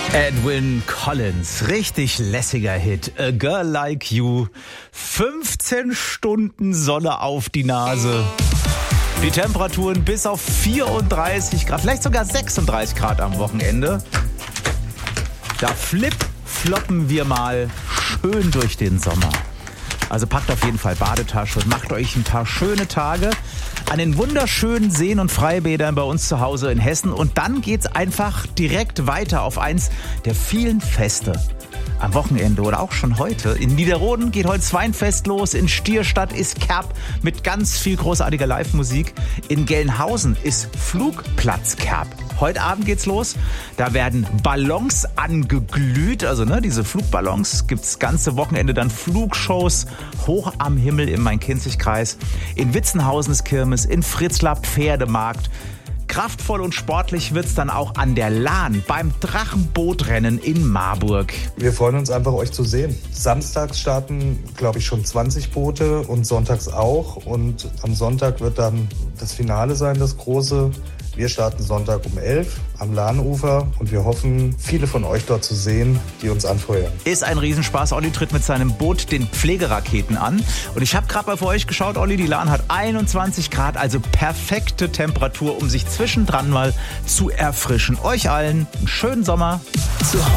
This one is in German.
Edwyn Collins, richtig lässiger Hit. A Girl Like You. 15 Stunden Sonne auf die Nase. Die Temperaturen bis auf 34 Grad, vielleicht sogar 36 Grad am Wochenende. Da floppen wir mal schön durch den Sommer. Also packt auf jeden Fall Badetasche und macht euch ein paar schöne Tage an den wunderschönen Seen und Freibädern bei uns zu Hause in Hessen. Und dann geht's einfach direkt weiter auf eins der vielen Feste am Wochenende oder auch schon heute. In Niederroden geht heute das Weinfest los. In Stierstadt ist Kerb mit ganz viel großartiger Live-Musik. In Gelnhausen ist Flugplatz Kerb. Heute Abend geht's los. Da werden Ballons angeglüht. Also diese Flugballons. Gibt's das ganze Wochenende dann Flugshows hoch am Himmel im Main-Kinzig-Kreis. In Witzenhausen ist Kirmes. In Fritzlar Pferdemarkt. Kraftvoll und sportlich wird's dann auch an der Lahn beim Drachenbootrennen in Marburg. Wir freuen uns einfach, euch zu sehen. Samstags starten, glaube ich, schon 20 Boote und sonntags auch. Und am Sonntag wird dann das Finale sein, das große. Wir starten Sonntag um 11 am Lahnufer und wir hoffen, viele von euch dort zu sehen, die uns anfeuern. Ist ein Riesenspaß. Olli tritt mit seinem Boot den Pflegeraketen an. Und ich habe gerade mal für euch geschaut, Olli, die Lahn hat 21 Grad, also perfekte Temperatur, um sich zwischendran mal zu erfrischen. Euch allen einen schönen Sommer.